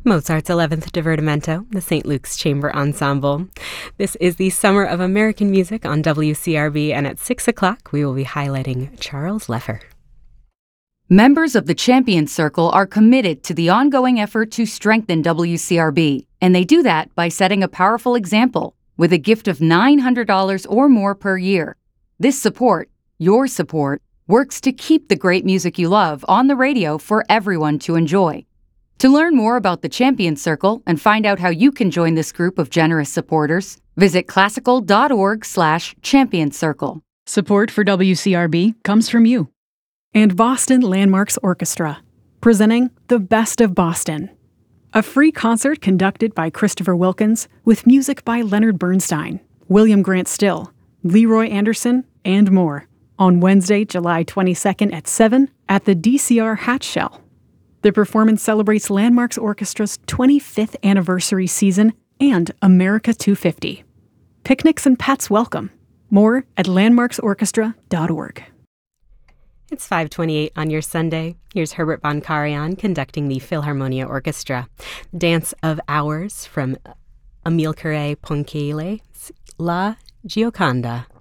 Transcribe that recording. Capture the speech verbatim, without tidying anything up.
Mozart's eleventh Divertimento, the Saint Luke's Chamber Ensemble. This is the Summer of American Music on W C R B, and at six o'clock we will be highlighting Charles Leffer. Members of the Champions Circle are committed to the ongoing effort to strengthen W C R B, and they do that by setting a powerful example with a gift of nine hundred dollars or more per year. This support, your support, works to keep the great music you love on the radio for everyone to enjoy. To learn more about the Champions Circle and find out how you can join this group of generous supporters, visit classical.org slash champions circle. Support for W C R B comes from you. And Boston Landmarks Orchestra, presenting The Best of Boston, a free concert conducted by Christopher Wilkins with music by Leonard Bernstein, William Grant Still, Leroy Anderson, and more, on Wednesday, July twenty-second at seven at the D C R Hatch Shell. The performance celebrates Landmarks Orchestra's twenty-fifth anniversary season and America two fifty. Picnics and pets welcome. More at landmarks orchestra dot org. It's five twenty-eight on your Sunday. Here's Herbert von Karajan conducting the Philharmonia Orchestra. Dance of Hours from Amilcare Ponchielli's La Gioconda.